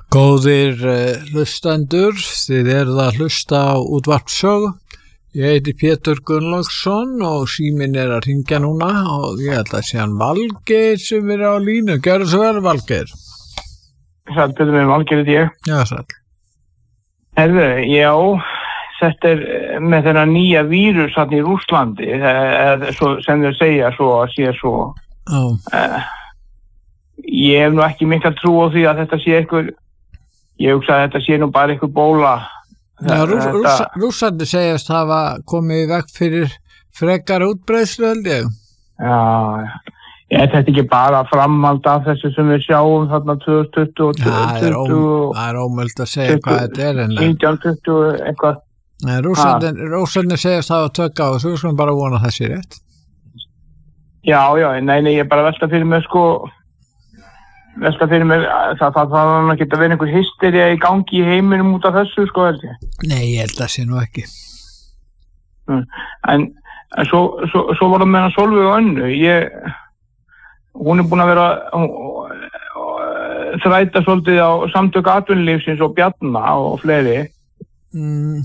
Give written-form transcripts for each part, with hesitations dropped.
Góðir hlustendur, þið eruð að hlusta á útvarpssögu. Ég heiti Pétur Gunnlaugsson og síminn að hringja núna og ég held að sé hann Valgeir sem á línu. Gjörðu svo vel, Valgeir. Sæll, Pétur minn, Valgeir ég. Já, sæll. Herðu, já, þetta með þennan nýja vírus hann í Rússlandi, sem þau segja svo að sé svo. Ég hef nú ekki mikla trú á því að þetta sé eitthvað. Ég hugsa að þetta sé nú bara eitthvað bóla. Rússarnir segjast hafa komið í veg fyrir frekar útbreiðslu, held ég. Já, þetta ekki bara framhald af þessu sem við sjáum þarna 2020 það er ómögulegt að segja hvað þetta er. 1920 eitthvað. Rússarnir segjast hafa tök á þessu, við skulum bara vona það sé rétt. Já, nei, ég bara velta fyrir mig það þarf ekki að vera einhver hystería í gangi í heiminum út af þessu, held ég. Nei, ég held að sé nú ekki. En svo var það með hann Sólveig og Önnu. Hún búin að vera þræta svolítið á samtök atvinnulífsins og Bjarna og fleiri. En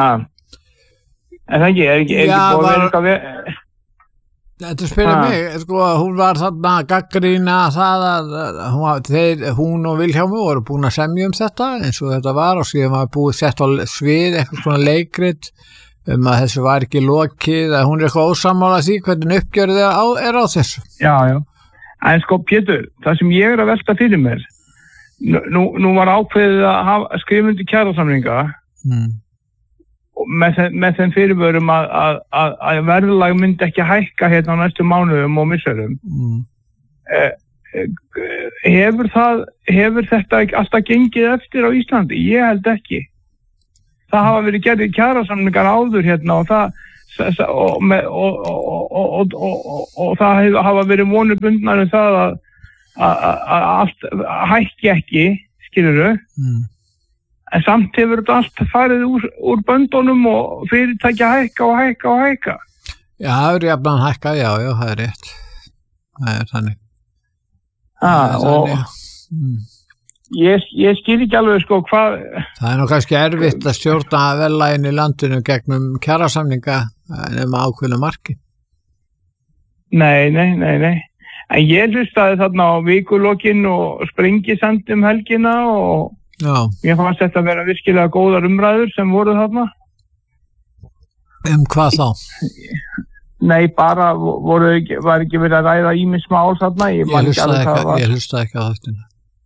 það er ekki búin að vera eitthvað Þetta spyrir mig, hún var þarna að gagnrýna það að hún og Vilhjálmur voru búin að semja þetta eins og þetta var og síðan var búið sett á svið eitthvað svona leikrit að þessu var ekki lokið, að hún eitthvað ósammála því hvernig uppgjörið er á þessu. Já. En Pétur, það sem ég að velta fyrir mér, nú var ákveðið að skrifa undir kjarasamninga með þeim fyrirvörum að verðlag myndi ekki hækka hérna á næstu mánuðum og misserum. Hefur þetta alltaf gengið eftir á Íslandi? Ég held ekki. Það hafa verið gerðir kjarasamningar áður hérna og það hafa verið vonir bundnar það að allt hækki ekki, skilurðu? En samt hefur þetta allt farið úr böndunum og fyrirtækja hækka. Já, það er jafnan hækka, já, það er rétt. Það er þannig. Ég skil ekki alveg, hvað... Það er nú kannski erfitt að stjórna verðlaginu í landinu gegnum kjarasamninga nema ákveðnu marki. Nei. En ég hlustaði þarna á vikulokkin og Sprengisand helgina og ég fannst þetta að vera virkilega góðar umræður sem voru þarna. Hvað þá? Nei, bara var ekki verið að ræða ýmis mál þarna. Ég hlustaði ekki á þetta.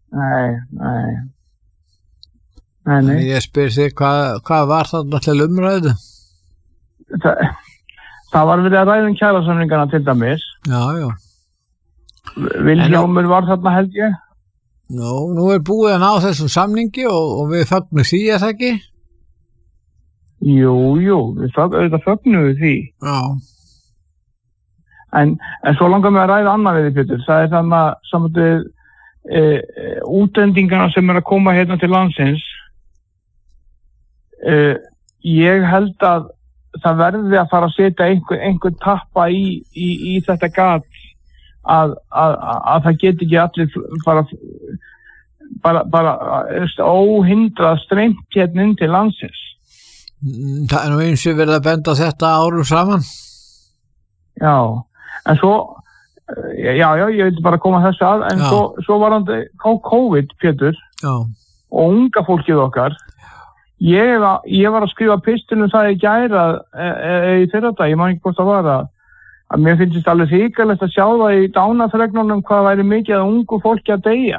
Nei. Ég spyr þig, hvað var þarna til umræðu? Það var verið að ræða kjarasamningana til dæmis. Já. Vilhjálmur var þarna, held ég. Nú búið að ná þessum samningi og við fögnum því, það ekki? Jú, við fögnum því. Já. En svo langar mig að ræða annað við því, Pétur. Það er þannig að samtöð útlendingarna sem að koma hérna til landsins. Ég held að það verði að fara að setja einhver tappa í þetta gat að það geti ekki allir bara óhindrað streymt hérna inn til landsins. Það er nú eins og verið að benda þetta árum saman. Já, en svo ég vildi bara koma þessu að en svo var hann COVID, Pétur, og unga fólkið okkar. Ég var að skrifa pistilum það í gær í fyrradag, ég man ekki hvort það var að mér finnst þetta alveg hrikalegt að sjá það í dánafregnunum hvað væri mikið að ungu fólki að deyja.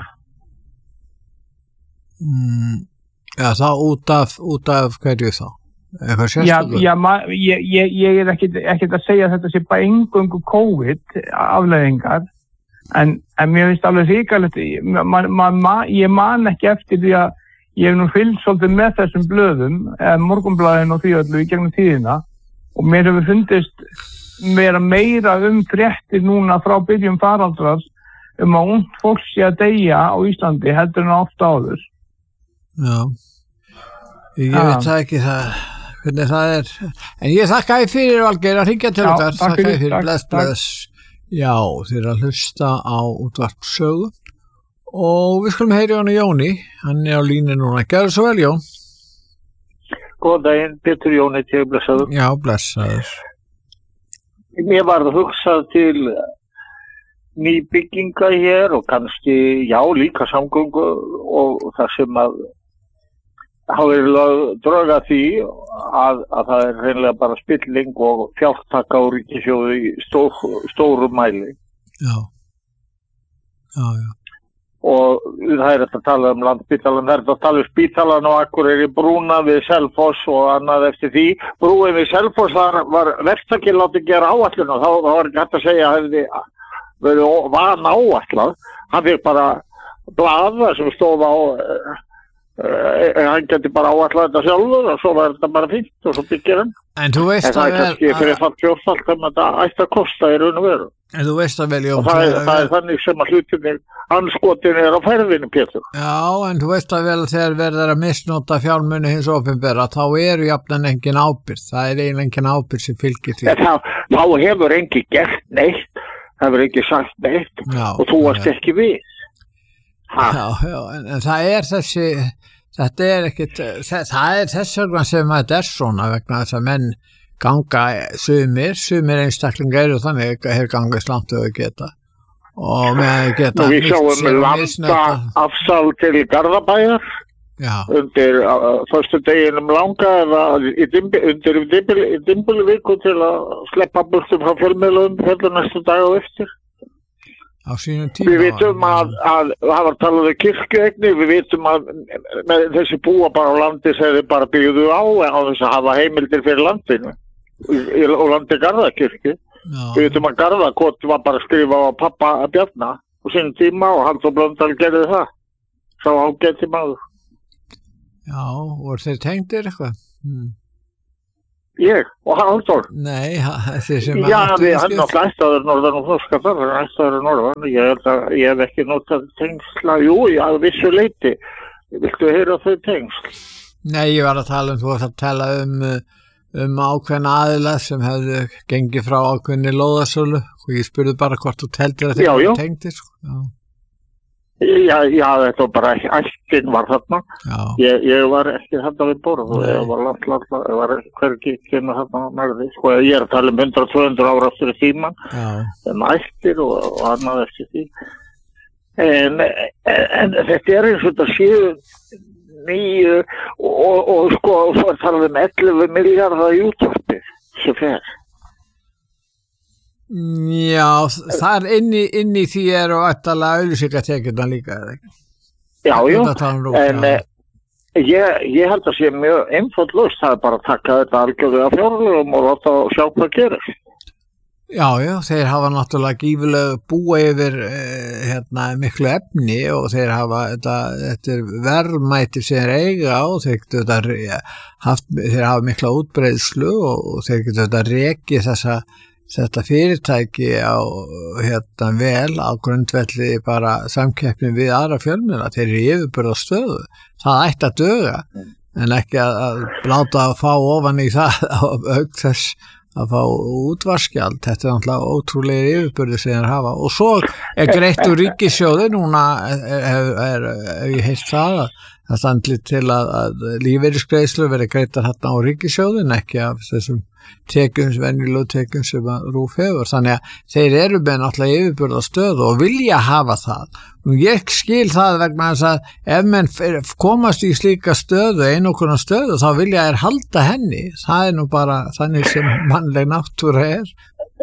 Já, það út af hverju þá? Eitthvað sérstaklega? Ég ekkert að segja að þetta sé bara eingöngu COVID afleiðingar, en mér finnst alveg hrikalegt, ég man ekki eftir því að ég hef nú fylgst svolítið með þessum blöðum, Morgunblaðinu og því öllu í gegnum tíðina, og mér hefur fundist vera meira fréttir núna frá byrjun faraldrar að ungt fólk sé að deyja á Íslandi heldur en ofta áður. Já, ég veit það ekki hvernig það er, en ég þakka þér fyrir, Valgeir, að hringja til okkar. Þakka þér fyrir, bless. Já, þið að hlusta á útvarpssögu og við skulum heyri hann Jóni, hann á línu núna. Gjörðu svo vel, Jón. Góðan daginn, Pétur Jón heiti ég, blessaður. Já, blessaður. Mér var það hugsað til nýbygginga hér og kannski, já, líka samgöngu og það sem að hafa verið dröga því að það hreinlega bara spilling og fjártaka á ríkissjóði í stórum mæli. Já. Og það að tala Landspítalann, það að tala Spítalann og Akureyri, brúna við Selfoss og annað eftir því. Brúin við Selfoss var verktakinn látið gera áætlun og þá var ekki hægt að segja að hefði verið van áætlað. Hann fikk bara blaða sem stóð á, hann geti bara áætlað þetta sjálfur og svo var þetta bara fínt og svo byggir hann. En þú veist en það kannski fyrir það fjórfald þegar þetta ætti að kosta í raun og veru. En þú veist vel, Jón. Og það þannig sem að hlutinni, anskotin á ferðinu, Pétur. Já, en þú veist vel þegar verður að misnota fjármuni hins opinbera, þá eru jafnan engin ábyrgð. Það eiginlega engin ábyrgð sem fylgir því. Þá hefur engin gert neitt, hefur ekki sagt neitt og þú varst ekki við. Já, en það þessi, þetta ekkit, það þess vegna sem þetta svona vegna þess að menn ganga sumir einstaklingar eru þannig að gangast langt og geta og með geta við sjáum landa afsal til Garðabæjar undir föstudeginum langa eða undir Dimbulviku til að sleppa burtum frá fjölmiðlum fyrir næstu dag og eftir. Á sínum tíma. Við vitum að það var talað kirkjueigni, við vitum að með þessi búa bara á landi sem þið bara byggðu á þess að hafa heimildir fyrir landinu og landi Garðakirkju. Við vitum að Garðakot var bara að skrifa á pappa Bjarna á sínum tíma og Halldór Blöndal gerði það. Sá ágæti maður. Já, voru þeir tengdir eitthvað? Ég og Halldór? Nei, þeir sem já, hann náttúrulega ættaður norðan og þorskatar, hann ættaður norðan. Ég hef ekki notað tengsla, jú, að vissu leyti. Viltu heyra þau tengsl? Nei, ég var að tala þú varst að tala ákveðna aðila sem hefðu gengið frá ákveðni lóðasölu og ég spurði bara hvort þú teldir að þeir tengdir. Já, þetta var bara ættin var þarna. Ég var ekki þarna við borð og ég var ég var hvergi kemur þarna nærði. Sko, ég að tala 100-200 ára eftir tíman ættir og annað eftir því. En þetta eins og þetta séu 9 og sko, svo talað 11 miljardar í útvarpi sem fer. Já, þar inni í því og ættalega auglýsingatekjurnar líka, eða ekki? Já, en ég held að sé mjög einfaldlaust, það bara að taka þetta algjörlega fjárlögum og láta sjá hvað gerist. Já, þeir hafa náttúrulega gífulega búa yfir miklu efni og þeir hafa þetta verðmæti sem þeir eiga og þeir hafa mikla útbreiðslu og þeir geta þetta rekið þetta fyrirtæki á vel á grundvelli bara samkeppni við aðra fjölmiðla, þeir eru yfirburðastöðu. Það ætti að duga en ekki að láta að fá ofan í það auk þess að fá útvarskjald. Þetta náttúrulega ótrúlega yfirburði sem þeir hafa og svo greitt úr ríkissjóði núna ég heilt það standi til að lífeyrisgreiðslur verði greittar hérna á ríkissjóðin ekki af þessum venjulegu tekjum sem að RÚV hefur. Þannig að þeir eru með náttúrulega yfirburðastöðu og vilja hafa það. Og ég skil það vegna þess að ef menn komast í slíka stöðu, einokkurna stöðu, þá vilja þeir halda henni. Það nú bara þannig sem mannleg náttúra er.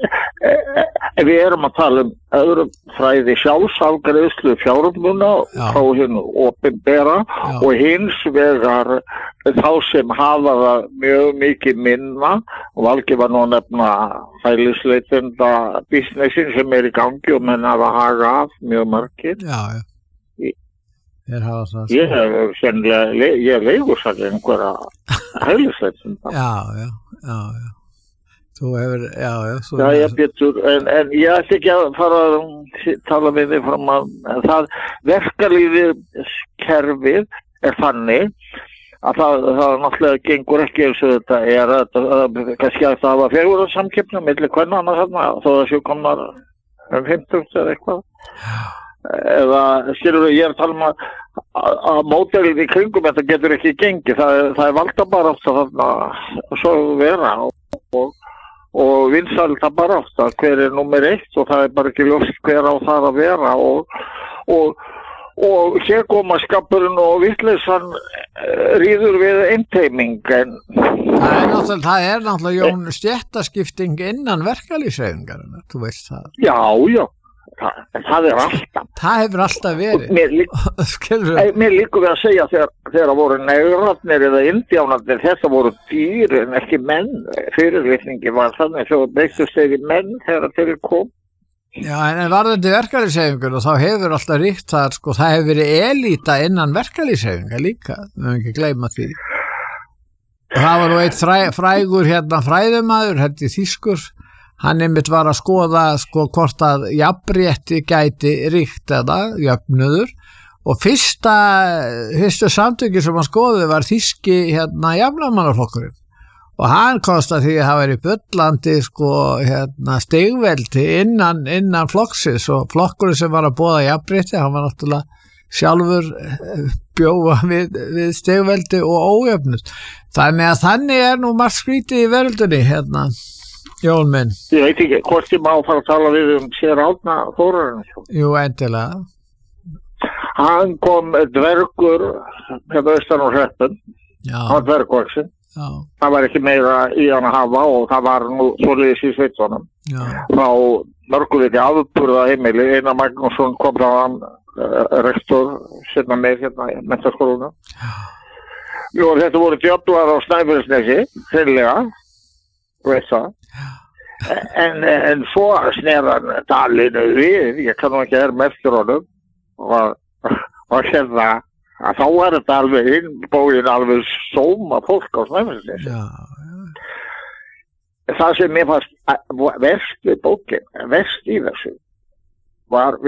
Við erum að tala öðrum fræði sjálfsafgreiðslu fjármuna frá hinu opinbera og hins vegar þá sem hafa það mjög mikið minna og Valgeir var nú að nefna hælisleitenda businessin sem í gangi og menn hafa haga af mjög margir. Já. Þeir hafa það. Ég hef sennilega, ég leigur sætt einhverja hælisleitenda. Já. Þú hefur, ég betur, en ég ætti ekki að fara að tala við þig fram að það verkalýðið kerfið þannig að það náttúrulega gengur ekki eins og þetta kannski að það hafa fegurðarsamkeppni milli kvenna annars þarna, þó það séu komnar 50 eða eitthvað. eða skilur ég tala að módelið í kringum þetta getur ekki gengið, það er valdabarátta þarna svo vera og vinsælda barátta hver er númer 1 og það er bara ekki ljóst hver á það að vera og hér koma skapurinn og vitleysan ríður við einteyming en það er náttúrulega Jón stéttaskipting innan verkalýðshreyfingarinnar, þú veist það. Já, það er alltaf. Það hefur alltaf verið. Mér líkur við að segja þegar voru negrarnir eða indjánarnir, þess að voru dýr en ekki menn. Fyrirlitningi var þannig svo breyttust þeir í menn þegar þeir kom. Já, en varðandi verkalýðshreyfingar og þá hefur alltaf ríkt það, sko, það hefur verið elíta innan verkalýðshreyfingar líka, við höfum ekki gleyma því. Og það var nú eitt frægur fræðumaður, þýskur, hann einmitt var að skoða sko hvort að jafnrétti gæti ríkt eða jöfnuður og fyrstu samtökin sem hann skoði var þýski jafnaðarmannaflokkurinn og hann komst að því að það væri bullandi sko stigveldi innan flokksins og flokkurinn sem var að boða jafnrétti, hann var náttúrulega sjálfur bjóða við stigveldi og ójöfnur. Þannig er nú margt skrítið í veröldinni Jón minn. Ég veit ekki hvort ég má fara að tala við sér Árna Þórarinsson. Jú, endilega. Hann kom dvergur austan á hreppun. Hann var dvergvaxinn. Það var ekki meira í hann að hafa og það var nú svoleiðis í sveitunum. Frá mörguviti afburða heimili, Einar Magnússon kom frá hann rektor seinna með í menntaskólunum. Jú, þetta voru djöflar á Snæfellsnesi, hreinlega, veist það. En svo snerðan dalinu við, ég kann nú ekki herma eftir honum og hérna að þá var þetta alveg innbóin alveg sóma fólk á Snæfellsnesi. Það sem mér fannst verst við bókin, verst í þessu var